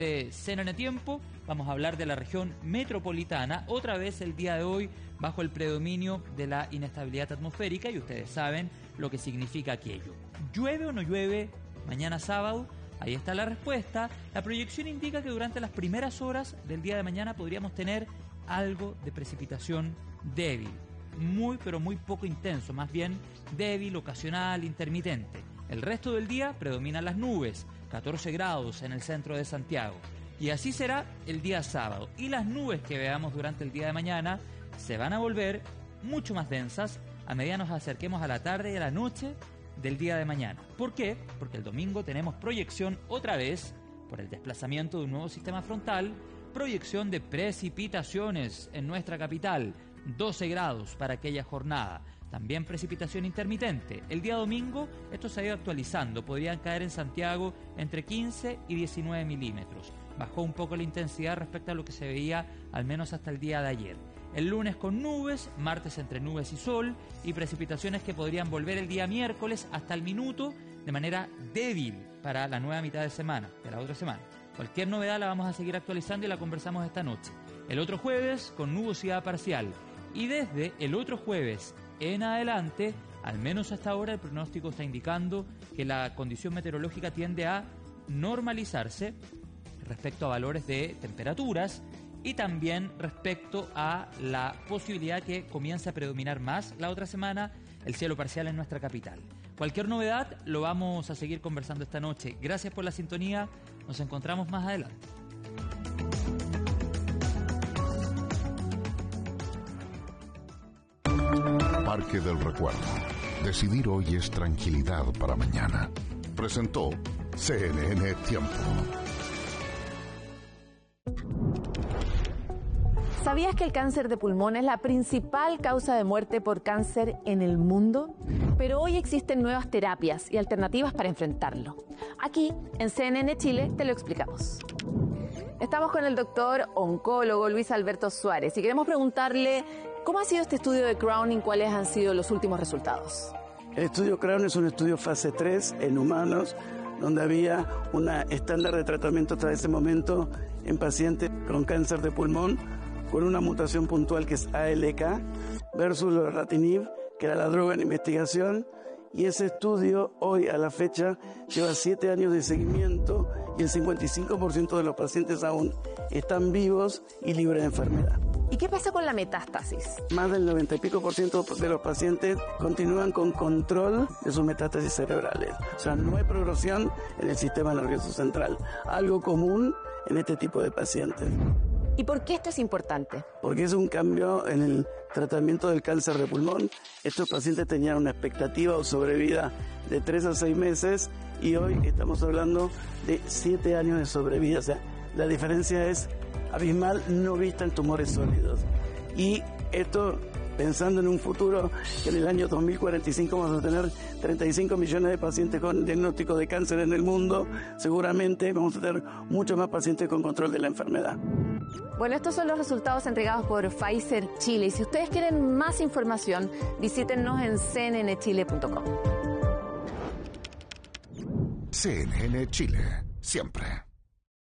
de CNN Tiempo vamos a hablar de la región metropolitana, otra vez el día de hoy bajo el predominio de la inestabilidad atmosférica, y ustedes saben lo que significa aquello. ¿Llueve o no llueve mañana sábado? Ahí está la respuesta. La proyección indica que durante las primeras horas del día de mañana podríamos tener algo de precipitación débil, muy pero muy poco intenso, más bien débil, ocasional, intermitente. El resto del día predominan las nubes, 14 grados en el centro de Santiago. Y así será el día sábado. Y las nubes que veamos durante el día de mañana se van a volver mucho más densas a medida nos acerquemos a la tarde y a la noche del día de mañana. ¿Por qué? Porque el domingo tenemos proyección otra vez, por el desplazamiento de un nuevo sistema frontal, proyección de precipitaciones en nuestra capital, 12 grados para aquella jornada. También precipitación intermitente. El día domingo esto se ha ido actualizando. Podrían caer en Santiago entre 15 y 19 milímetros. Bajó un poco la intensidad respecto a lo que se veía al menos hasta el día de ayer. El lunes con nubes, martes entre nubes y sol, y precipitaciones que podrían volver el día miércoles hasta el minuto de manera débil para la nueva mitad de semana, de la otra semana. Cualquier novedad la vamos a seguir actualizando y la conversamos esta noche. El otro jueves con nubosidad parcial. Y desde el otro jueves en adelante, al menos hasta ahora, el pronóstico está indicando que la condición meteorológica tiende a normalizarse respecto a valores de temperaturas y también respecto a la posibilidad que comience a predominar más la otra semana el cielo parcial en nuestra capital. Cualquier novedad lo vamos a seguir conversando esta noche. Gracias por la sintonía, nos encontramos más adelante. Parque del Recuerdo. Decidir hoy es tranquilidad para mañana. Presentó CNN Tiempo. ¿Sabías que el cáncer de pulmón es la principal causa de muerte por cáncer en el mundo? Pero hoy existen nuevas terapias y alternativas para enfrentarlo. Aquí, en CNN Chile, te lo explicamos. Estamos con el doctor oncólogo Luis Alberto Suárez y queremos preguntarle ¿cómo ha sido este estudio de Crown y cuáles han sido los últimos resultados? El estudio Crown es un estudio fase 3 en humanos, donde había una estándar de tratamiento hasta ese momento en pacientes con cáncer de pulmón, con una mutación puntual que es ALK, versus lorlatinib, que era la droga en investigación. Y ese estudio, hoy a la fecha, lleva 7 años de seguimiento y el 55% de los pacientes aún están vivos y libres de enfermedad. ¿Y qué pasa con la metástasis? Más del 90 y pico % de los pacientes continúan con control de sus metástasis cerebrales. O sea, no hay progresión en el sistema nervioso central, algo común en este tipo de pacientes. ¿Y por qué esto es importante? Porque es un cambio en el tratamiento del cáncer de pulmón. Estos pacientes tenían una expectativa o sobrevida de 3 a 6 meses y hoy estamos hablando de 7 años de sobrevida. O sea, la diferencia es abismal, no vista en tumores sólidos. Y esto pensando en un futuro que en el año 2045 vamos a tener 35 millones de pacientes con diagnóstico de cáncer en el mundo, seguramente vamos a tener muchos más pacientes con control de la enfermedad. Bueno, estos son los resultados entregados por Pfizer Chile. Y si ustedes quieren más información, visítennos en cnnchile.com. CNN Chile, siempre.